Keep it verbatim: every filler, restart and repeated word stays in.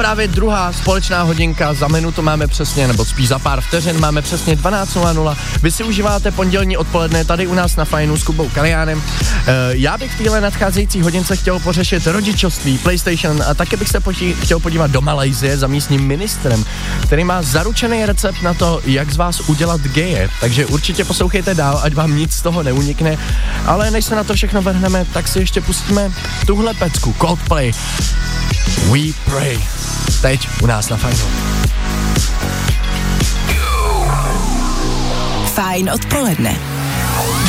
právě druhá společná hodinka, za minutu máme přesně, nebo spíš za pár vteřin máme přesně dvanáct nula nula. Vy si užíváte pondělní odpoledne tady u nás na Fajnu s Kubou Kaliánem. E, já bych v téhle nadcházející hodince chtěl pořešit rodičovství, PlayStation a taky bych se poči- chtěl podívat do Malajsie za místním ministrem, který má zaručený recept na to, jak z vás udělat geje. Takže určitě poslouchejte dál, ať vám nic z toho neunikne. Ale než se na to všechno vrhneme, tak si ještě pustíme tuhle pecku, Coldplay. We Pray. Teď u nás na Fajnu. Fajn odpoledne.